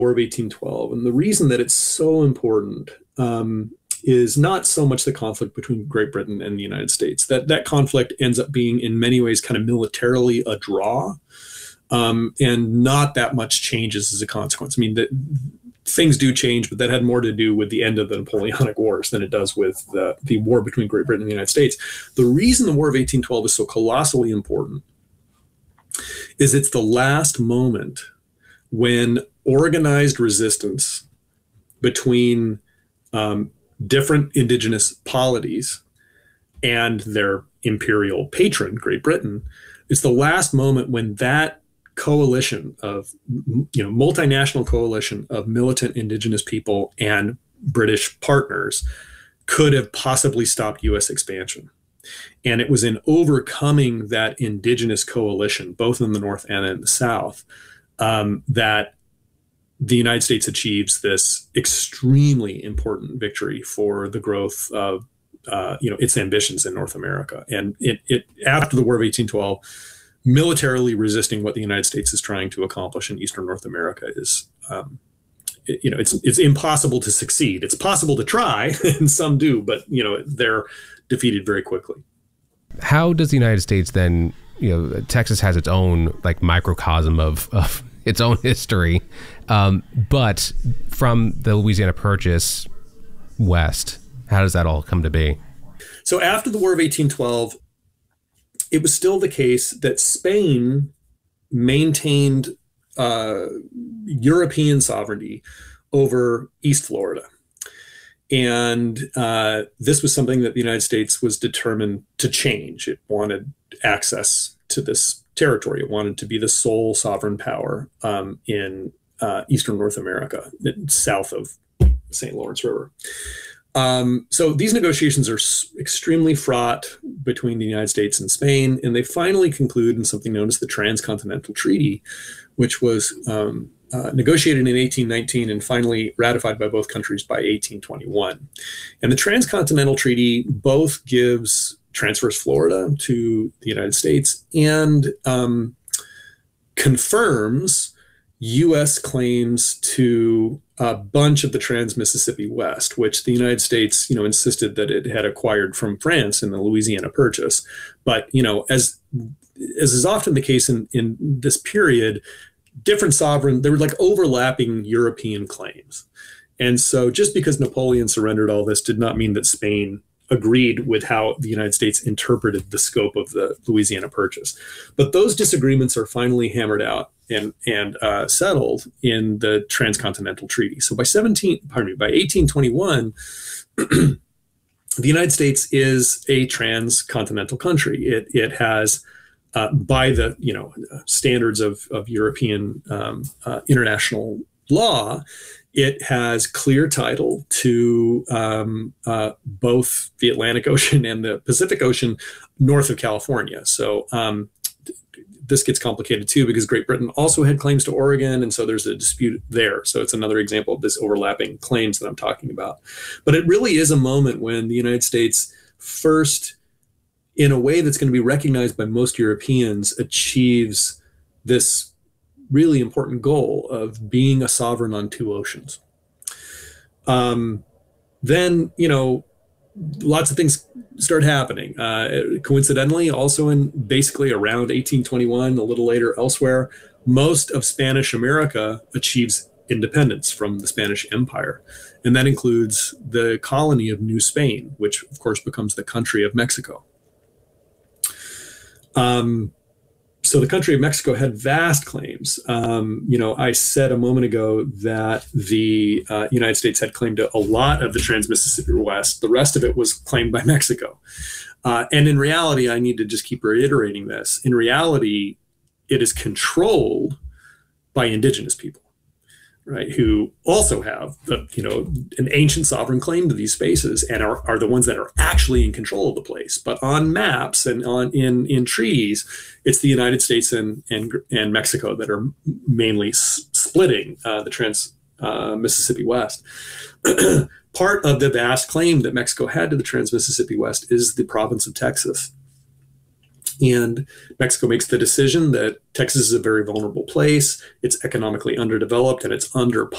War of 1812. And the reason that it's so important is not so much the conflict between Great Britain and the United States. That conflict ends up being in many ways kind of militarily a draw, and not that much changes as a consequence. I mean, things do change, but that had more to do with the end of the Napoleonic Wars than it does with the war between Great Britain and the United States. The reason the War of 1812 is so colossally important is it's the last moment when organized resistance between different indigenous polities and their imperial patron, Great Britain, it's the last moment when that coalition of, multinational coalition of militant indigenous people and British partners could have possibly stopped U.S. expansion. And it was in overcoming that indigenous coalition, both in the North and in the South, that the United States achieves this extremely important victory for the growth of, its ambitions in North America. And it after the War of 1812, militarily resisting what the United States is trying to accomplish in Eastern North America is, it's impossible to succeed. It's possible to try, and some do, but they're defeated very quickly. How does the United States then? Texas has its own microcosm of its own history, but from the Louisiana Purchase west, how does that all come to be? So after the War of 1812, it was still the case that Spain maintained European sovereignty over East Florida. And this was something that the United States was determined to change. It wanted access to this territory. It wanted to be the sole sovereign power in Eastern North America, south of St. Lawrence River. So these negotiations are extremely fraught between the United States and Spain, and they finally conclude in something known as the Transcontinental Treaty, which was negotiated in 1819 and finally ratified by both countries by 1821. And the Transcontinental Treaty both transfers Florida to the United States and confirms U.S. claims to a bunch of the Trans-Mississippi West, which the United States, insisted that it had acquired from France in the Louisiana Purchase. But, as is often the case in this period, different sovereign, there were overlapping European claims. And so just because Napoleon surrendered all this did not mean that Spain agreed with how the United States interpreted the scope of the Louisiana Purchase. But those disagreements are finally hammered out and settled in the Transcontinental Treaty. So by 1821, the United States is a transcontinental country. It has, by the standards of European international law, it has clear title to both the Atlantic Ocean and the Pacific Ocean north of California. So this gets complicated too, because Great Britain also had claims to Oregon, and so there's a dispute there. So it's another example of this overlapping claims that I'm talking about. But it really is a moment when the United States first, in a way that's going to be recognized by most Europeans, achieves this really important goal of being a sovereign on two oceans. Then, lots of things start happening. Coincidentally, also in basically around 1821, a little later elsewhere, most of Spanish America achieves independence from the Spanish Empire. And that includes the colony of New Spain, which of course becomes the country of Mexico. So the country of Mexico had vast claims. I said a moment ago that the United States had claimed to a lot of the Trans-Mississippi West. The rest of it was claimed by Mexico. And in reality, I need to just keep reiterating this. In reality, it is controlled by indigenous people, right, who also have an ancient sovereign claim to these spaces and are the ones that are actually in control of the place. But on maps and in treaties, it's the United States and Mexico that are mainly splitting the Trans-Mississippi West. Part of the vast claim that Mexico had to the Trans-Mississippi West is the province of Texas. And Mexico makes the decision that Texas is a very vulnerable place. It's economically underdeveloped and it's